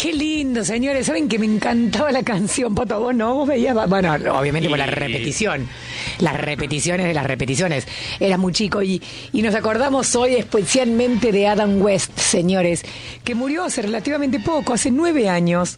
Qué lindo, señores. ¿Saben que me encantaba la canción, Pato? ¿Vos no? ¿Vos veías? Bueno, obviamente por la repetición. Las repeticiones de las repeticiones. Era muy chico y nos acordamos hoy especialmente de Adam West, señores, que murió hace relativamente poco, hace 9 años.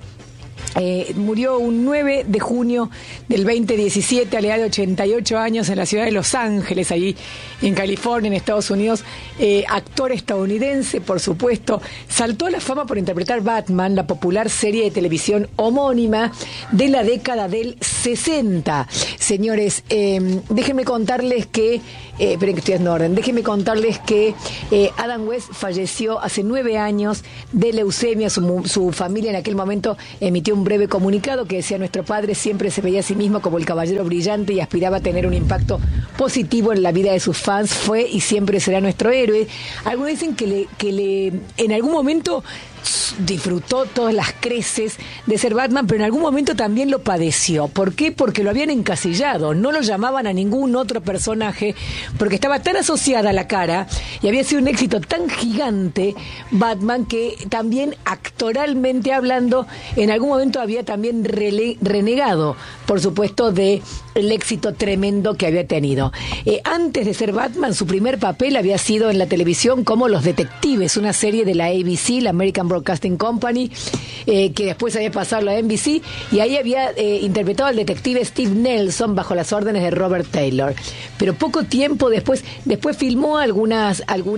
Murió un 9 de junio del 2017 a la edad de 88 años en la ciudad de Los Ángeles, allí en California, en Estados Unidos. Actor estadounidense, por supuesto. Saltó a la fama por interpretar Batman, la popular serie de televisión homónima de la década del 60. Señores, déjenme contarles que esperen que estoy en orden. Déjenme contarles que Adam West falleció hace 9 años de leucemia. Su familia en aquel momento emitió un breve comunicado que decía: nuestro padre siempre se veía a sí mismo como el caballero brillante y aspiraba a tener un impacto positivo en la vida de sus fans. Fue y siempre será nuestro héroe. Algunos dicen que en algún momento disfrutó todas las creces de ser Batman, pero en algún momento también lo padeció. ¿Por qué? Porque lo habían encasillado, no lo llamaban a ningún otro personaje, porque estaba tan asociada a la cara y había sido un éxito tan gigante Batman, que también actoralmente hablando en algún momento había también renegado, por supuesto, de el éxito tremendo que había tenido. Antes de ser Batman, su primer papel había sido en la televisión como Los Detectives, una serie de la ABC, la American Broadcasting Company, que después había pasado a la NBC, y ahí había interpretado al detective Steve Nelson bajo las órdenes de Robert Taylor. Pero poco tiempo después filmó algunas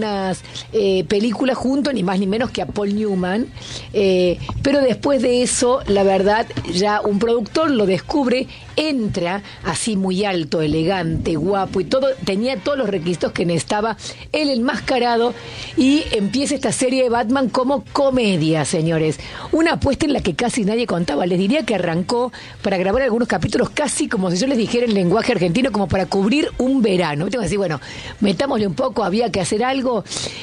películas junto, ni más ni menos que a Paul Newman, pero después de eso, la verdad, ya un productor lo descubre, entra así muy alto, elegante, guapo y todo, tenía todos los requisitos que necesitaba, él enmascarado, y empieza esta serie de Batman como comedia, señores. Una apuesta en la que casi nadie contaba. Les diría que arrancó para grabar algunos capítulos casi como si yo les dijera en lenguaje argentino, como para cubrir un verano. Tengo que decir, bueno, metámosle un poco, había que hacer algo,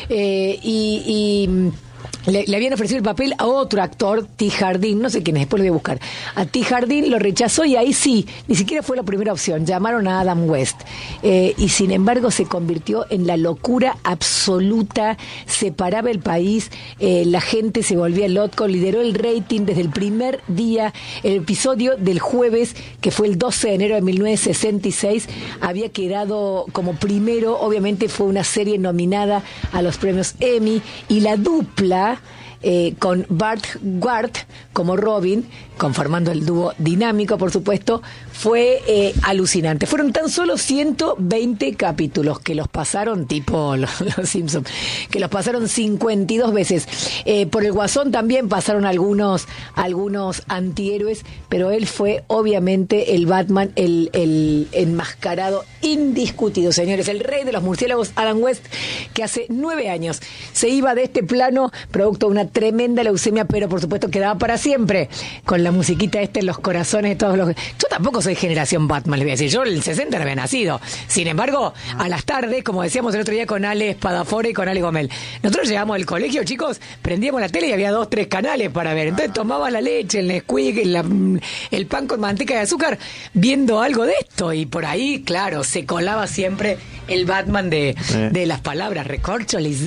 le habían ofrecido el papel a otro actor, T. Jardín, no sé quién es, después lo voy a buscar. A T. Jardín lo rechazó y ahí sí, ni siquiera fue la primera opción, llamaron a Adam West. Y sin embargo se convirtió en la locura absoluta, separaba el país, la gente se volvía loco, lideró el rating desde el primer día. El episodio del jueves, que fue el 12 de enero de 1966, había quedado como primero. Obviamente fue una serie nominada a los premios Emmy, y la dupla con Burt Ward como Robin, conformando el dúo dinámico, por supuesto, fue alucinante. Fueron tan solo 120 capítulos que los pasaron, tipo los Simpsons, que los pasaron 52 veces. Por el Guasón también pasaron algunos antihéroes, pero él fue obviamente el Batman, el enmascarado indiscutido, señores, el rey de los murciélagos, Adam West, que hace 9 años se iba de este plano producto de una tremenda leucemia, pero por supuesto quedaba para siempre con la musiquita en los corazones de todos los... Yo tampoco soy generación Batman, les voy a decir, yo en el 60 no había nacido. Sin embargo, a las tardes, como decíamos el otro día con Ale Espadafora y con Ale Gomel, nosotros llegamos del colegio, chicos, prendíamos la tele y había 2, 3 canales para ver. Entonces tomaba la leche, el Nesquik, el pan con manteca de azúcar, viendo algo de esto, y por ahí, claro, se colaba siempre el Batman de las palabras. Recorcholis,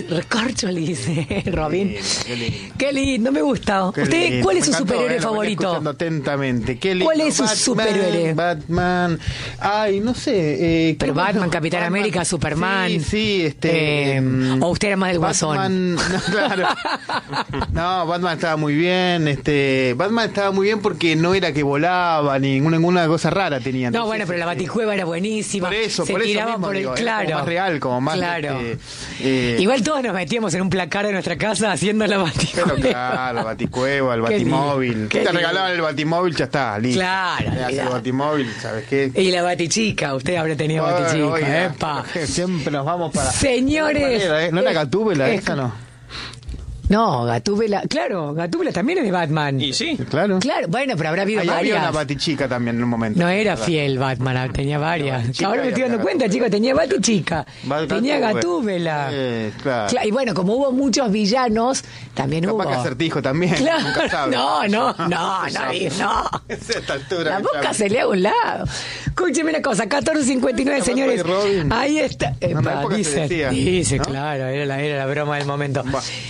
Robin. Qué lindo, me gusta. ¿Usted cuál es su superhéroe favorito? Atentamente. Qué lindo. ¿Cuál es su superhéroe? Batman. Ay, no sé. Pero Batman, Capitán América, Superman. Sí, o usted era más del Guasón. No, claro. No, Batman estaba muy bien. Batman estaba muy bien porque no era que volaba ni ninguna cosa rara tenía. No, bueno, pero la Baticueva era buenísima. Por eso tiraba mismo, por digo, claro. Como más real, como más... Claro. Igual todos nos metíamos en un placar de nuestra casa haciendo la Baticueva. Pero claro, la Baticueva, el Batimóvil. Te regalaban el Batimóvil, ya está, listo. Claro. El Batimóvil, ¿sabes qué? Y la Batichica, usted habrá tenido Batichica. Oiga, Epa. siempre nos vamos para... Señores. ¿No era Gatúbela esa, no? No, Gatúbela, claro, Gatúbela también es de Batman. Y sí. Claro. Claro, bueno, pero habrá habido varias. Había una Batichica también en un momento. No era fiel Batman, tenía varias. Ahora me estoy dando cuenta, chicos, tenía Batichica, tenía Gatúbela. Claro. Y bueno, como hubo muchos villanos, también Capaz hubo... que Acertijo también, Claro. nunca sabe. No. A esta altura. La boca se le a un lado. Escúcheme una cosa, 14:59, señores. Ahí está. Epa, dice, decía, ¿no? ¿no? Claro, era la broma del momento. Bah. Escúcheme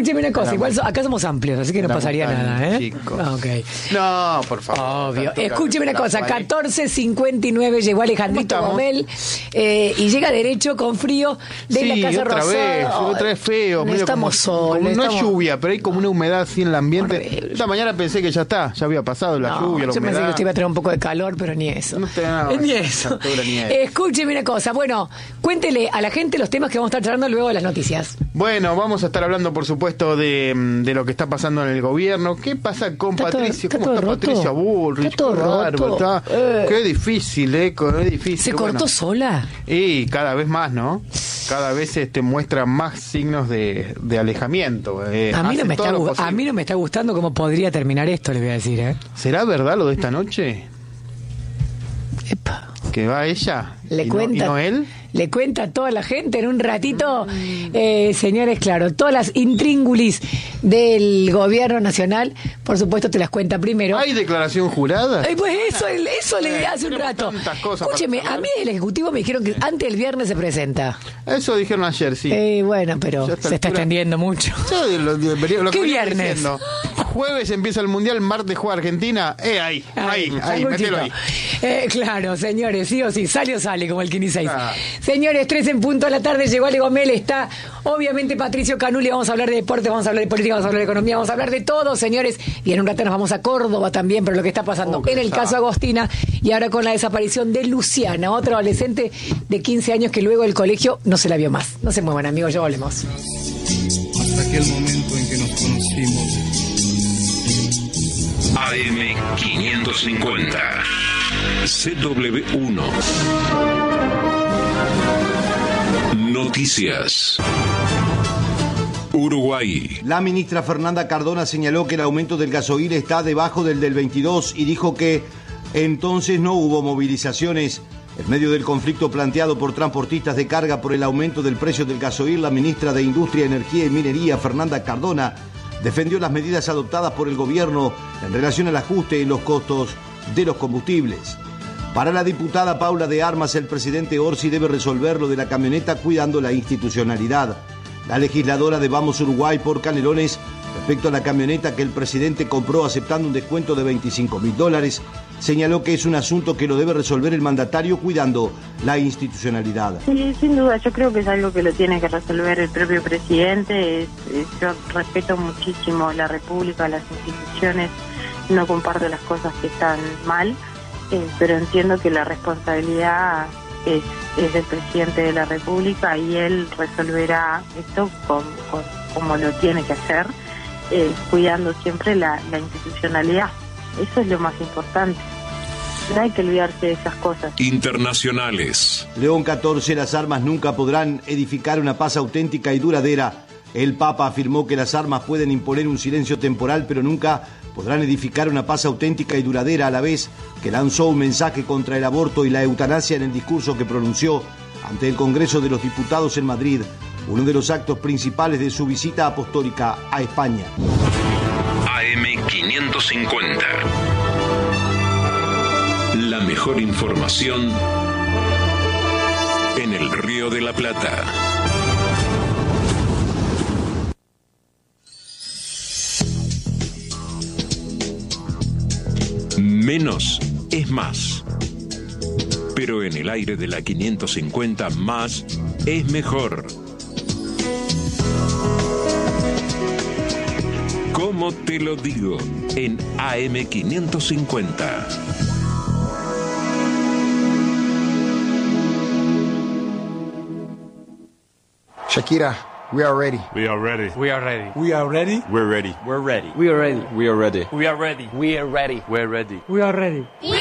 escúcheme una cosa, igual acá somos amplios, así que no pasaría nada, ¿eh? Chicos. Okay. No, por favor. Obvio. Escúcheme una cosa, 14:59 llegó Alejandrito Gomel y llega derecho con frío de la Casa Rosada. Otra vez feo. No estamos solos. No es lluvia, pero hay como una humedad así en el ambiente. Horrible. Esta mañana pensé que ya había pasado la lluvia, la yo humedad. pensé que usted iba a traer un poco de calor, pero ni eso. No te nada. Ni eso. Escúcheme una cosa, bueno, cuéntele a la gente los temas que vamos a estar charlando luego de las noticias. Bueno, vamos a estar hablando, por supuesto, de lo que está pasando en el gobierno. ¿Qué pasa con Patricio? ¿Cómo está Patricia Bullrich? Está todo roto. Qué difícil, qué difícil. ¿Se cortó sola? Y cada vez más, ¿no? Cada vez muestra más signos de alejamiento. A mí no me está gustando cómo podría terminar esto, le voy a decir, ¿eh? ¿Será verdad lo de esta noche? Epa. ¿Que va ella? ¿Y no él? Le cuenta a toda la gente en un ratito, señores, claro, todas las intríngulis del gobierno nacional, por supuesto te las cuenta primero. ¿Hay declaración jurada? Pues eso le hace un rato. Escúcheme, a mí del Ejecutivo me dijeron que antes del viernes se presenta. Eso dijeron ayer, sí. Bueno, pero se está extendiendo mucho. ¿Qué viernes? Diciendo. Jueves empieza el Mundial, martes juega Argentina. Ahí, mételo ahí. Claro, señores, sí o sí, sale o sale, como el 15-6. Señores, 3 en punto de la tarde, llegó Ale Gomel, está obviamente Patricio Canuli, vamos a hablar de deporte, vamos a hablar de política, vamos a hablar de economía, vamos a hablar de todo, señores, y en un rato nos vamos a Córdoba también, pero lo que está pasando en el caso Agostina, y ahora con la desaparición de Luciana, otra adolescente de 15 años que luego del colegio no se la vio más. No se muevan, amigos, ya volvemos. Hasta aquel momento en que nos conocimos. AM550 CW1 Noticias. Uruguay. La ministra Fernanda Cardona señaló que el aumento del gasoil está debajo del 22 y dijo que entonces no hubo movilizaciones. En medio del conflicto planteado por transportistas de carga por el aumento del precio del gasoil, la ministra de Industria, Energía y Minería, Fernanda Cardona, defendió las medidas adoptadas por el gobierno en relación al ajuste en los costos de los combustibles. Para la diputada Paula de Armas, el presidente Orsi debe resolver lo de la camioneta cuidando la institucionalidad. La legisladora de Vamos Uruguay por Canelones, respecto a la camioneta que el presidente compró aceptando un descuento de $25.000, señaló que es un asunto que lo debe resolver el mandatario cuidando la institucionalidad. Sí, sin duda, yo creo que es algo que lo tiene que resolver el propio presidente. Yo respeto muchísimo la República, las instituciones, no comparto las cosas que están mal, pero entiendo que la responsabilidad es del presidente de la República y él resolverá esto como lo tiene que hacer, cuidando siempre la institucionalidad. Eso es lo más importante. No hay que olvidarse de esas cosas. Internacionales. León XIV, las armas nunca podrán edificar una paz auténtica y duradera. El Papa afirmó que las armas pueden imponer un silencio temporal, pero nunca podrán edificar una paz auténtica y duradera, a la vez que lanzó un mensaje contra el aborto y la eutanasia en el discurso que pronunció ante el Congreso de los Diputados en Madrid, uno de los actos principales de su visita apostólica a España. AM550. La mejor información en el Río de la Plata. Menos es más. Pero en el aire de la 550, más es mejor. ¿Cómo te lo digo? En AM550. Shakira, we are ready. We are ready. We are ready. We are ready. We're ready. We're ready. We are ready. We are ready. We are ready. We are ready. We're ready. We're ready. We are ready.